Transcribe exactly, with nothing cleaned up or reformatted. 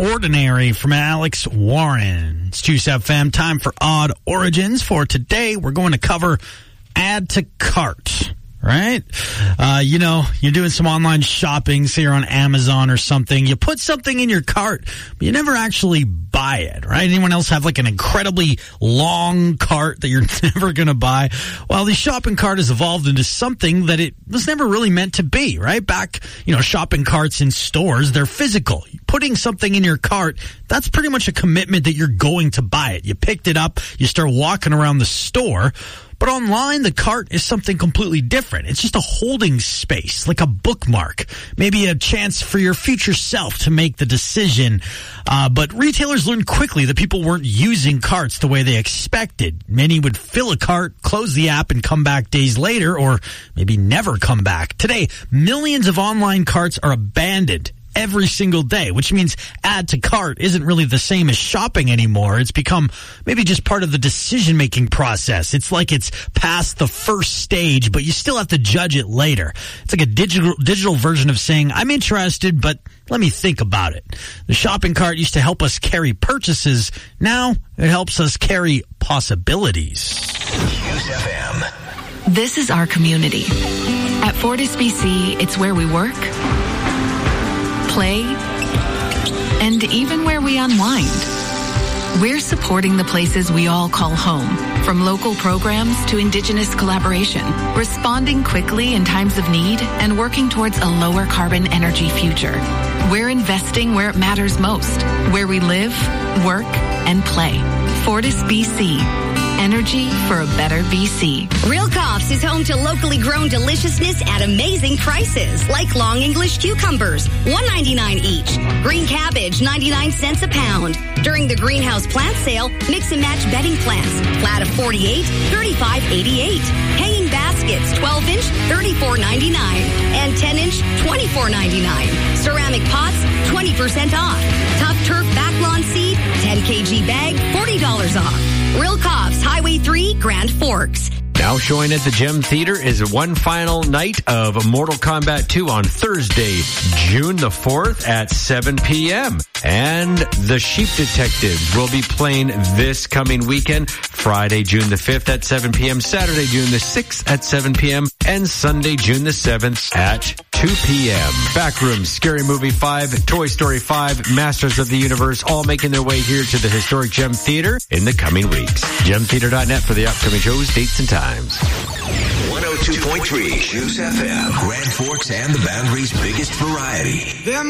Ordinary from Alex Warren. It's Juice F M. Time for Odd Origins. For today, we're going to cover add to cart. Right? Uh, you know, you're doing some online shopping, say you're on Amazon or something. You put something in your cart, but you never actually buy it, right? Anyone else have like an incredibly long cart that you're never going to buy? Well, the shopping cart has evolved into something that it was never really meant to be, right? Back, you know, shopping carts in stores, they're physical. Putting something in your cart, that's pretty much a commitment that you're going to buy it. You picked it up, you start walking around the store. But online, the cart is something completely different. It's just a holding space, like a bookmark. Maybe a chance for your future self to make the decision. Uh, but retailers learned quickly that people weren't using carts the way they expected. Many would fill a cart, close the app, and come back days later, or maybe never come back. Today, millions of online carts are abandoned every single day, which means add to cart isn't really the same as shopping anymore. It's become maybe just part of the decision-making process. It's like it's past the first stage, but you still have to judge it later. It's like a digital digital version of saying, I'm interested, but let me think about it. The shopping cart used to help us carry purchases. Now it helps us carry possibilities. Juice F M. This is our community. At Fortis B C, it's where we work, play, and even where we unwind. We're supporting the places we all call home, from local programs to Indigenous collaboration, responding quickly in times of need and working towards a lower carbon energy future. We're investing where it matters most, where we live, work, and play. Fortis B C. Energy for a better B C. Real Cops is home to locally grown deliciousness at amazing prices, like long English cucumbers, one ninety-nine each. Green cabbage, ninety-nine cents a pound. During the greenhouse plant sale, mix and match bedding plants, flat of forty-eight, thirty-five eighty-eight. Hanging baskets, twelve inch, thirty-four ninety-nine, and ten inch, twenty-four ninety-nine. Ceramic pots, twenty percent off. Tough turf back lawn seed, ten kilogram bag, forty dollars off. Real Cops, Highway three, Grand Forks. Now showing at the Gem Theater is one final night of Mortal Kombat two on Thursday, June the fourth at seven p.m. And The Sheep Detectives will be playing this coming weekend, Friday, June the fifth at seven p.m., Saturday, June the sixth at seven p.m., and Sunday, June the seventh at two p.m. Backrooms, Scary Movie five, Toy Story five, Masters of the Universe, all making their way here to the historic Gem Theater in the coming weeks. gem theater dot net for the upcoming shows, dates, and times. one oh two point three Juice F M, Grand Forks and the Boundary's biggest variety.